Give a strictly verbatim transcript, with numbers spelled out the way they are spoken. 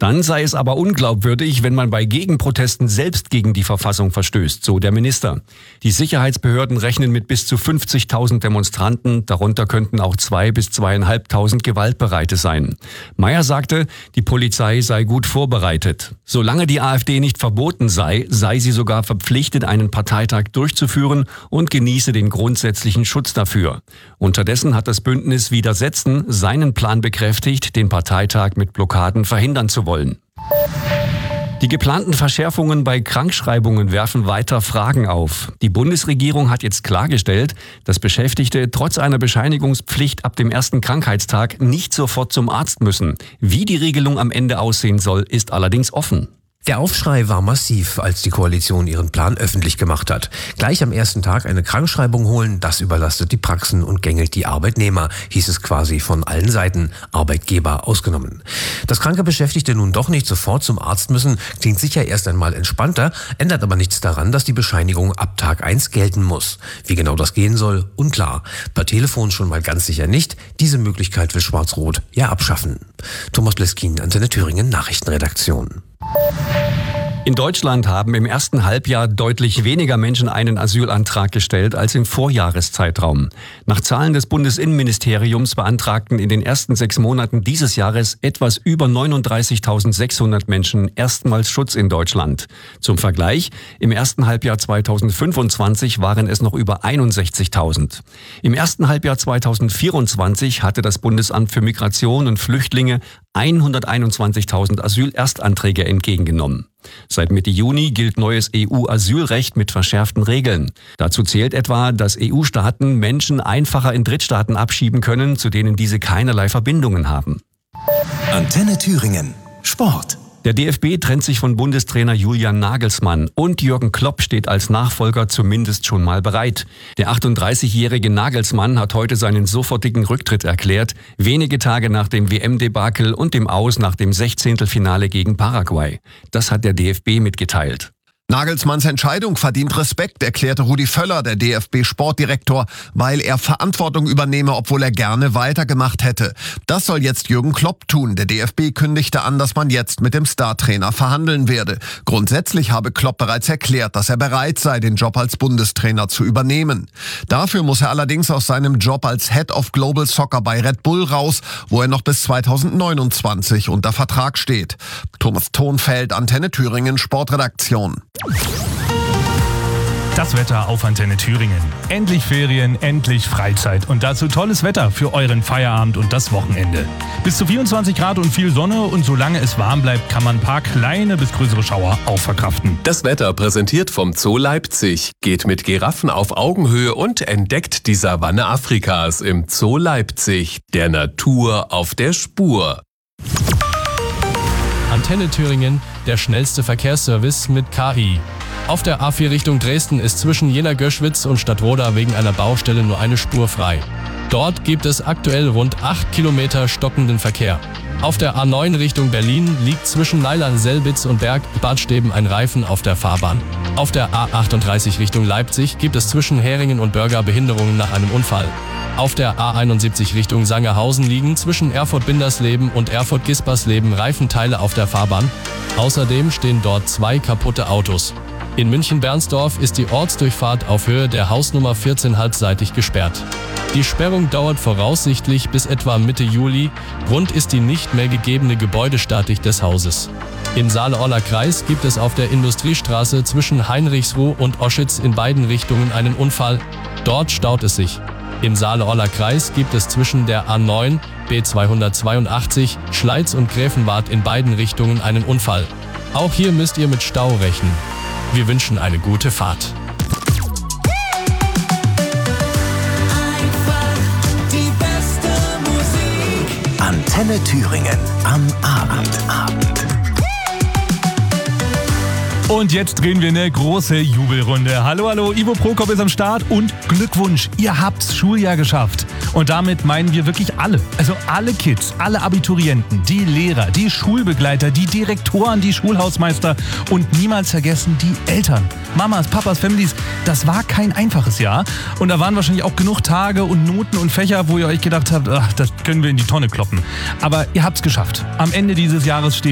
Dann sei es aber unglaubwürdig, wenn man bei Gegenprotesten selbst gegen die Verfassung verstößt, so der Minister. Die Sicherheitsbehörden rechnen mit bis zu fünfzigtausend Demonstranten, darunter könnten auch zwei bis zweieinhalbtausend Gewaltbereite sein. Mayer sagte, die Polizei sei gut vorbereitet. Solange die AfD nicht verboten sei, sei sie sogar verpflichtet, einen Parteitag durchzuführen und genieße den grundsätzlichen Schutz dafür. Unterdessen hat das Bündnis Widersetzen seinen Plan bekräftigt, den Parteitag mit Blockaden verhindern zu wollen. Die geplanten Verschärfungen bei Krankschreibungen werfen weiter Fragen auf. Die Bundesregierung hat jetzt klargestellt, dass Beschäftigte trotz einer Bescheinigungspflicht ab dem ersten Krankheitstag nicht sofort zum Arzt müssen. Wie die Regelung am Ende aussehen soll, ist allerdings offen. Der Aufschrei war massiv, als die Koalition ihren Plan öffentlich gemacht hat. Gleich am ersten Tag eine Krankschreibung holen, das überlastet die Praxen und gängelt die Arbeitnehmer, hieß es quasi von allen Seiten, Arbeitgeber ausgenommen. Dass kranke Beschäftigte nun doch nicht sofort zum Arzt müssen, klingt sicher erst einmal entspannter, ändert aber nichts daran, dass die Bescheinigung ab Tag eins gelten muss. Wie genau das gehen soll, unklar. Per Telefon schon mal ganz sicher nicht. Diese Möglichkeit will Schwarz-Rot ja abschaffen. Thomas Bleskin, Antenne Thüringen, Nachrichtenredaktion. In Deutschland haben im ersten Halbjahr deutlich weniger Menschen einen Asylantrag gestellt als im Vorjahreszeitraum. Nach Zahlen des Bundesinnenministeriums beantragten in den ersten sechs Monaten dieses Jahres etwas über neununddreißigtausendsechshundert Menschen erstmals Schutz in Deutschland. Zum Vergleich, im ersten Halbjahr zweitausendfünfundzwanzig waren es noch über einundsechzigtausend. Im ersten Halbjahr zweitausendvierundzwanzig hatte das Bundesamt für Migration und Flüchtlinge hunderteinundzwanzigtausend Asylerstanträge entgegengenommen. Seit Mitte Juni gilt neues E U-Asylrecht mit verschärften Regeln. Dazu zählt etwa, dass E U-Staaten Menschen einfacher in Drittstaaten abschieben können, zu denen diese keinerlei Verbindungen haben. Antenne Thüringen. Sport. Der D F B trennt sich von Bundestrainer Julian Nagelsmann und Jürgen Klopp steht als Nachfolger zumindest schon mal bereit. Der achtunddreißigjährige Nagelsmann hat heute seinen sofortigen Rücktritt erklärt, wenige Tage nach dem W M-Debakel und dem Aus nach dem Sechzehntelfinale gegen Paraguay. Das hat der D F B mitgeteilt. Nagelsmanns Entscheidung verdient Respekt, erklärte Rudi Völler, der D F B-Sportdirektor, weil er Verantwortung übernehme, obwohl er gerne weitergemacht hätte. Das soll jetzt Jürgen Klopp tun. Der D F B kündigte an, dass man jetzt mit dem Startrainer verhandeln werde. Grundsätzlich habe Klopp bereits erklärt, dass er bereit sei, den Job als Bundestrainer zu übernehmen. Dafür muss er allerdings aus seinem Job als Head of Global Soccer bei Red Bull raus, wo er noch bis zweitausendneunundzwanzig unter Vertrag steht. Thomas Thonfeld, Antenne Thüringen, Sportredaktion. Das Wetter auf Antenne Thüringen. Endlich Ferien, endlich Freizeit und dazu tolles Wetter für euren Feierabend und das Wochenende. Bis zu vierundzwanzig Grad und viel Sonne und solange es warm bleibt, kann man ein paar kleine bis größere Schauer auch verkraften. Das Wetter präsentiert vom Zoo Leipzig. Geht mit Giraffen auf Augenhöhe und entdeckt die Savanne Afrikas im Zoo Leipzig. Der Natur auf der Spur. Antenne Thüringen, der schnellste Verkehrsservice mit K I. Auf der A vier Richtung Dresden ist zwischen Jena-Göschwitz und Stadtroda wegen einer Baustelle nur eine Spur frei. Dort gibt es aktuell rund acht Kilometer stockenden Verkehr. Auf der A neun Richtung Berlin liegt zwischen Neilern-Selbitz und Berg-Badsteben ein Reifen auf der Fahrbahn. Auf der A achtunddreißig Richtung Leipzig gibt es zwischen Heringen und Börger Behinderungen nach einem Unfall. Auf der A einundsiebzig Richtung Sangerhausen liegen zwischen Erfurt-Bindersleben und Erfurt-Gispersleben Reifenteile auf der Fahrbahn. Außerdem stehen dort zwei kaputte Autos. In München-Bernsdorf ist die Ortsdurchfahrt auf Höhe der Hausnummer vierzehn halbseitig gesperrt. Die Sperrung dauert voraussichtlich bis etwa Mitte Juli. Grund ist die nicht mehr gegebene Gebäudestatik des Hauses. Im Saale-Orler Kreis gibt es auf der Industriestraße zwischen Heinrichsruh und Oschitz in beiden Richtungen einen Unfall. Dort staut es sich. Im Saale-Orler Kreis gibt es zwischen der A neun, B zweihundertzweiundachtzig, Schleiz und Gräfenwart in beiden Richtungen einen Unfall. Auch hier müsst ihr mit Stau rechnen. Wir wünschen eine gute Fahrt. Die beste Musik. Antenne Thüringen am Abend. Abend. Und jetzt drehen wir eine große Jubelrunde. Hallo, hallo, Ivo Prokop ist am Start und Glückwunsch, ihr habt's Schuljahr geschafft. Und damit meinen wir wirklich alle, also alle Kids, alle Abiturienten, die Lehrer, die Schulbegleiter, die Direktoren, die Schulhausmeister und niemals vergessen die Eltern. Mamas, Papas, Families, das war kein einfaches Jahr. Und da waren wahrscheinlich auch genug Tage und Noten und Fächer, wo ihr euch gedacht habt, ach, das können wir in die Tonne kloppen. Aber ihr habt's geschafft. Am Ende dieses Jahres steht